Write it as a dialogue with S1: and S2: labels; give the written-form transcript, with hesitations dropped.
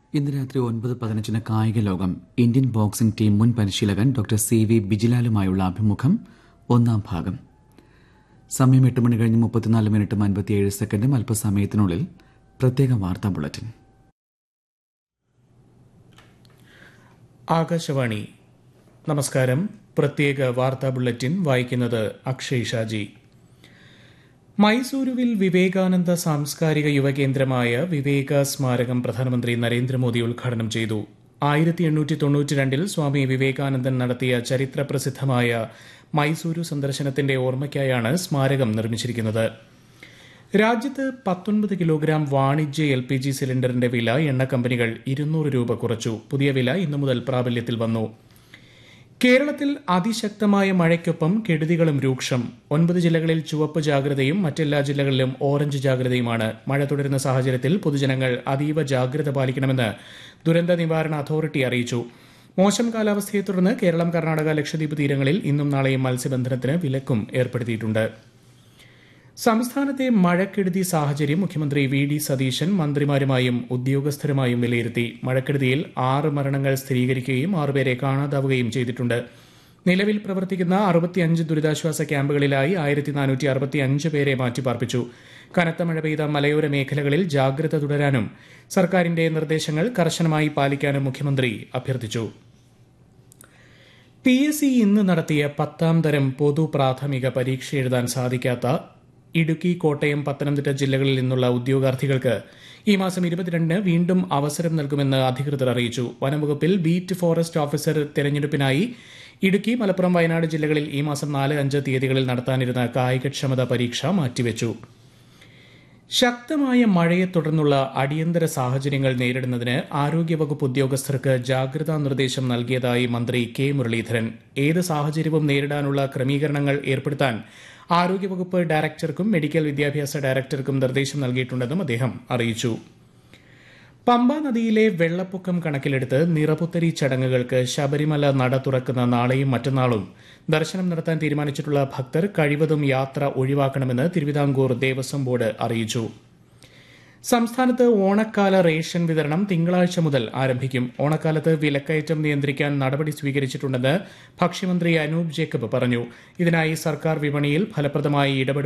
S1: ഇന്ന് രാത്രി 9:15 കായിക ലോകം. ഇന്ത്യൻ ബോക്സിംഗ് ടീം മുൻ പരിശീലകൻ ഡോക്ടർ CV ബിജിലാലുമായുള്ള അഭിമുഖം ഒന്നാം ഭാഗം. സമയം 8 മണി കഴിഞ്ഞ് 34 മിനിറ്റും 57 സെക്കൻഡും. അല്പസമയത്തിനുള്ളിൽ പ്രത്യേക വാർത്താ ബുള്ളറ്റിൻ.
S2: ആകാശവാണി. നമസ്കാരം. പ്രത്യേക വാർത്താ ബുള്ളറ്റിൻ വായിക്കുന്നത് അക്ഷയ് ഷാജി. മൈസൂരുവിൽ വിവേകാനന്ദ സാംസ്കാരിക യുവകേന്ദ്രമായ വിവേക സ്മാരകം പ്രധാനമന്ത്രി നരേന്ദ്രമോദി ഉദ്ഘാടനം ചെയ്തു. 1892 സ്വാമി വിവേകാനന്ദൻ നടത്തിയ ചരിത്രപ്രസിദ്ധമായ മൈസൂരു സന്ദർശനത്തിന്റെ ഓർമ്മയ്ക്കായാണ് സ്മാരകം നിർമ്മിച്ചിരിക്കുന്നത്. രാജ്യത്ത് 19 കിലോഗ്രാം വാണിജ്യ LPG സിലിണ്ടറിന്റെ വില എണ്ണ കമ്പനികൾ 200 രൂപ കുറച്ചു. പുതിയ വില ഇന്നു മുതൽ പ്രാബല്യത്തിൽ വന്നു. കേരളത്തിൽ അതിശക്തമായ മഴയ്ക്കൊപ്പം കെടുതികളും രൂക്ഷം. 9 ജില്ലകളിൽ ചുവപ്പ് ജാഗ്രതയും മറ്റെല്ലാ ജില്ലകളിലും ഓറഞ്ച് ജാഗ്രതയുമാണ്. മഴ തുടരുന്ന സാഹചര്യത്തിൽ പൊതുജനങ്ങൾ അതീവ ജാഗ്രത പാലിക്കണമെന്ന് ദുരന്ത നിവാരണ അതോറിറ്റി അറിയിച്ചു. മോശം കാലാവസ്ഥയെ തുടർന്ന് കേരളം, കർണാടക, ലക്ഷദ്വീപ് തീരങ്ങളിൽ ഇന്നും നാളെയും മത്സ്യബന്ധനത്തിന് വിലക്കും ഏർപ്പെടുത്തിയിട്ടുണ്ട്. സംസ്ഥാനത്തെ മഴക്കെടുതി സാഹചര്യം മുഖ്യമന്ത്രി VD സതീശൻ മന്ത്രിമാരുമായും ഉദ്യോഗസ്ഥരുമായും വിലയിരുത്തി. മഴക്കെടുതിയിൽ 6 മരണങ്ങൾ സ്ഥിരീകരിക്കുകയും 6 പേരെ കാണാതാവുകയും ചെയ്തിട്ടുണ്ട്. നിലവിൽ പ്രവർത്തിക്കുന്ന 65 ദുരിതാശ്വാസ ക്യാമ്പുകളിലായി 1465 പേരെ മാറ്റിപ്പാർപ്പിച്ചു. കനത്ത മഴ പെയ്ത മലയോര മേഖലകളിൽ ജാഗ്രത തുടരാനും സർക്കാരിന്റെ നിർദ്ദേശങ്ങൾ കർശനമായി പാലിക്കാനും മുഖ്യമന്ത്രി അഭ്യർത്ഥിച്ചു. PSC ഇന്ന് നടത്തിയ 10ാം തരം പൊതു പ്രാഥമിക പരീക്ഷ എഴുതാൻ സാധിക്കാത്ത ഇടുക്കി, കോട്ടയം, പത്തനംതിട്ട ജില്ലകളിൽ നിന്നുള്ള ഉദ്യോഗാർത്ഥികൾക്ക് ഈ മാസം 22-ന് വീണ്ടും അവസരം നൽകുമെന്ന് അധികൃതർ അറിയിച്ചു. വനംവകുപ്പിൽ beat forest officer തെരഞ്ഞെടുപ്പിനായി Idukki, Malappuram, Wayanad ജില്ലകളിൽ ഈ മാസം 4, 5 തീയതികളിൽ നടത്താനിരുന്ന കായികക്ഷമതാ പരീക്ഷ മാറ്റിവെച്ചു. ശക്തമായ മഴയെ തുടർന്നുള്ള അടിയന്തര സാഹചര്യങ്ങൾ നേരിടുന്നതിന് ആരോഗ്യവകുപ്പ് ഉദ്യോഗസ്ഥർക്ക് ജാഗ്രതാ നിർദ്ദേശം നൽകിയതായി മന്ത്രി K മുരളീധരൻ. ഏത് സാഹചര്യവും നേരിടാനുള്ള ക്രമീകരണങ്ങൾ ഏർപ്പെടുത്താൻ ആരോഗ്യവകുപ്പ് ഡയറക്ടർക്കും മെഡിക്കൽ വിദ്യാഭ്യാസ ഡയറക്ടർക്കും നിർദ്ദേശം നൽകിയിട്ടുണ്ടെന്നും അദ്ദേഹം അറിയിച്ചു. പമ്പ നദിയിലെ വെള്ളപ്പൊക്കം കണക്കിലെടുത്ത് നിറപുത്തരി ചടങ്ങുകൾക്ക് ശബരിമല നട തുറക്കുന്ന നാളെയും മറ്റന്നാളും ദർശനം നടത്താൻ തീരുമാനിച്ചിട്ടുള്ള ഭക്തർ കഴിവതും യാത്ര ഒഴിവാക്കണമെന്ന് തിരുവിതാംകൂർ ദേവസ്വം ബോർഡ് അറിയിച്ചു. സംസ്ഥാനത്ത് ഓണക്കാല റേഷൻ വിതരണം തിങ്കളാഴ്ച മുതൽ ആരംഭിക്കും. ഓണക്കാലത്ത് വിലക്കയറ്റം നിയന്ത്രിക്കാൻ നടപടി സ്വീകരിച്ചിട്ടുണ്ടെന്ന് ഭക്ഷ്യമന്ത്രി അനൂപ് ജേക്കബ് പറഞ്ഞു. ഇതിനായി സർക്കാർ വിപണിയിൽ ഫലപ്രദമായി ഇടപെടും